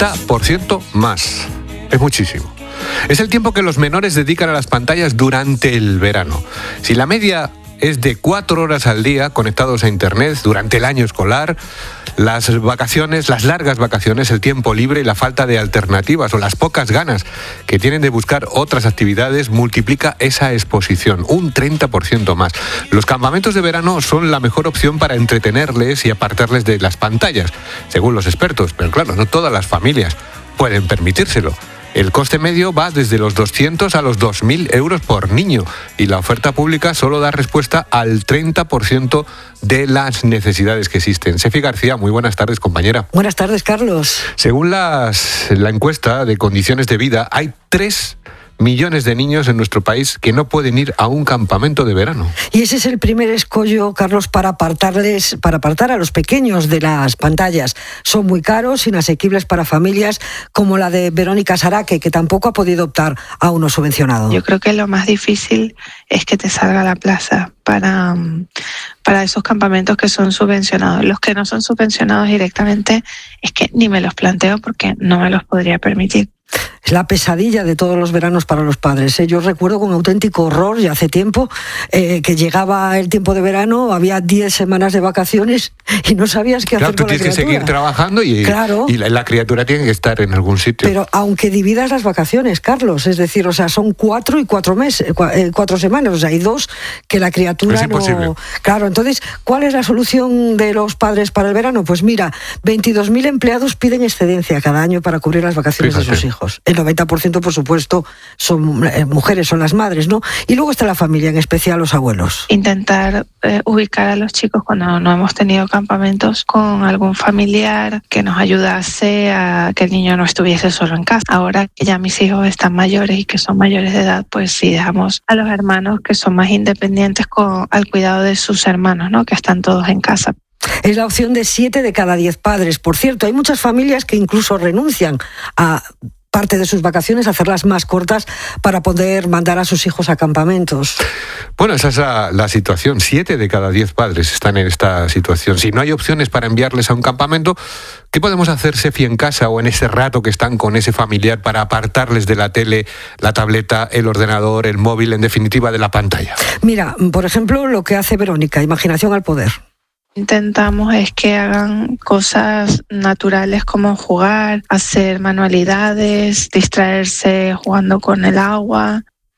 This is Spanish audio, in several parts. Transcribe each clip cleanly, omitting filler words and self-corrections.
30% más. Es muchísimo. Es el tiempo que los menores dedican a las pantallas durante el verano. Si la media es de 4 horas al día conectados a Internet durante el año escolar, las vacaciones, las largas vacaciones, el tiempo libre y la falta de alternativas o las pocas ganas que tienen de buscar otras actividades multiplica esa exposición, un 30% más. Los campamentos de verano son la mejor opción para entretenerles y apartarles de las pantallas, según los expertos, pero claro, no todas las familias pueden permitírselo. El coste medio va desde los 200 a los 2.000 euros por niño y la oferta pública solo da respuesta al 30% de las necesidades que existen. Sefi García, muy buenas tardes, compañera. Buenas tardes, Carlos. Según la encuesta de condiciones de vida, hay 3 millones de niños en nuestro país que no pueden ir a un campamento de verano. Y ese es el primer escollo, Carlos, para apartar a los pequeños de las pantallas. Son muy caros, inasequibles para familias como la de Verónica Saraque, que tampoco ha podido optar a uno subvencionado. Yo creo que lo más difícil es que te salga a la plaza para esos campamentos que son subvencionados. Los que no son subvencionados directamente es que ni me los planteo porque no me los podría permitir. Es la pesadilla de todos los veranos para los padres. Yo recuerdo con auténtico horror, ya hace tiempo, que llegaba el tiempo de verano, había 10 semanas de vacaciones y no sabías qué hacer con la criatura. Claro, tú tienes que seguir trabajando y la criatura tiene que estar en algún sitio. Pero aunque dividas las vacaciones, Carlos, es decir, son 4 y 4 meses, 4 semanas, o sea, hay 2 que la criatura es imposible. No... Claro, entonces, ¿cuál es la solución de los padres para el verano? Pues mira, 22.000 empleados piden excedencia cada año para cubrir las vacaciones de sus hijos. El 90%, por supuesto, son mujeres, son las madres, ¿no? Y luego está la familia, en especial los abuelos. Intentar ubicar a los chicos cuando no hemos tenido campamentos con algún familiar que nos ayudase a que el niño no estuviese solo en casa. Ahora que ya mis hijos están mayores y que son mayores de edad, pues sí dejamos a los hermanos que son más independientes al cuidado de sus hermanos, ¿no? Que están todos en casa. Es la opción de 7 de cada 10 padres. Por cierto, hay muchas familias que incluso renuncian a parte de sus vacaciones, hacerlas más cortas para poder mandar a sus hijos a campamentos. Bueno, esa es la situación. 7 de cada 10 padres están en esta situación. Si no hay opciones para enviarles a un campamento, ¿qué podemos hacer, Sefi, en casa o en ese rato que están con ese familiar para apartarles de la tele, la tableta, el ordenador, el móvil, en definitiva, de la pantalla? Mira, por ejemplo, lo que hace Verónica, imaginación al poder. Intentamos es que hagan cosas naturales como jugar, hacer manualidades, distraerse jugando con el agua.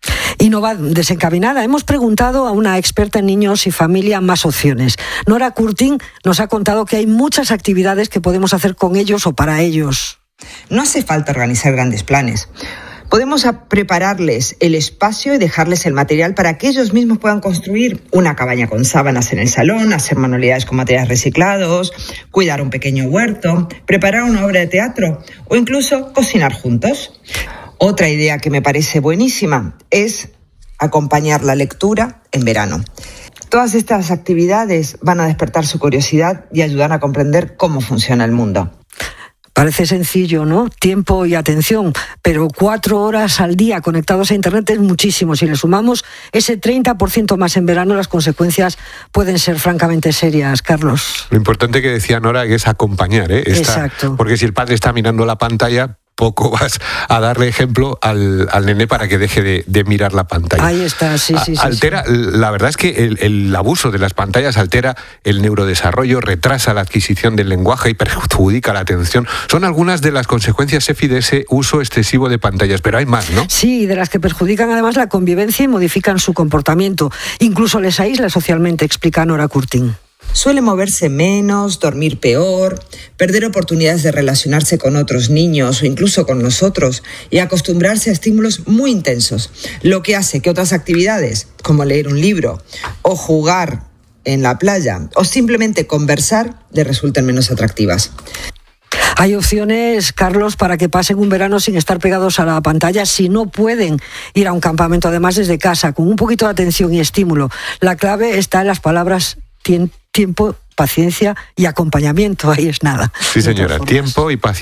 Y no va desencaminada. Hemos preguntado a una experta en niños y familia más opciones. Nora Curtin nos ha contado que hay muchas actividades que podemos hacer con ellos o para ellos. No hace falta organizar grandes planes. Podemos prepararles el espacio y dejarles el material para que ellos mismos puedan construir una cabaña con sábanas en el salón, hacer manualidades con materiales reciclados, cuidar un pequeño huerto, preparar una obra de teatro o incluso cocinar juntos. Otra idea que me parece buenísima es acompañar la lectura en verano. Todas estas actividades van a despertar su curiosidad y ayudar a comprender cómo funciona el mundo. Parece sencillo, ¿no? Tiempo y atención, pero 4 horas al día conectados a Internet es muchísimo. Si le sumamos ese 30% más en verano, las consecuencias pueden ser francamente serias, Carlos. Lo importante que decía Nora es acompañar, Exacto. Porque si el padre está mirando la pantalla, poco vas a darle ejemplo al nene para que deje de mirar la pantalla. Ahí está, sí. Altera, la verdad es que el abuso de las pantallas altera el neurodesarrollo, retrasa la adquisición del lenguaje y perjudica la atención. Son algunas de las consecuencias, Sefi, de ese uso excesivo de pantallas, pero hay más, ¿no? Sí, de las que perjudican además la convivencia y modifican su comportamiento. Incluso les aísla socialmente, explica Nora Curtin. Suele moverse menos, dormir peor, perder oportunidades de relacionarse con otros niños o incluso con nosotros y acostumbrarse a estímulos muy intensos, lo que hace que otras actividades, como leer un libro o jugar en la playa o simplemente conversar, le resulten menos atractivas. Hay opciones, Carlos, para que pasen un verano sin estar pegados a la pantalla si no pueden ir a un campamento, además desde casa, con un poquito de atención y estímulo. La clave está en las palabras tiempo, paciencia y acompañamiento. Ahí es nada. Sí, señora, tiempo y paciencia.